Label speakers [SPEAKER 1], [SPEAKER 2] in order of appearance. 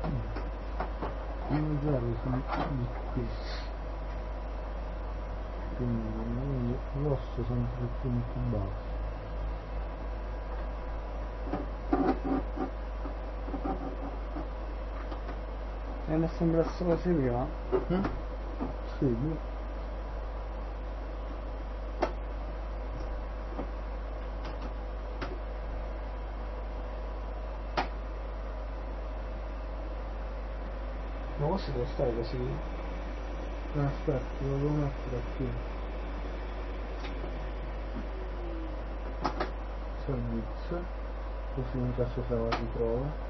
[SPEAKER 1] 1 0 di qui, quindi l'osso sempre più basso.
[SPEAKER 2] È messo in grasso così prima?
[SPEAKER 1] Sì.
[SPEAKER 2] Ma questo deve stare così?
[SPEAKER 1] Aspetta, lo devo mettere qui. Servizio, così in caso se la ritrova.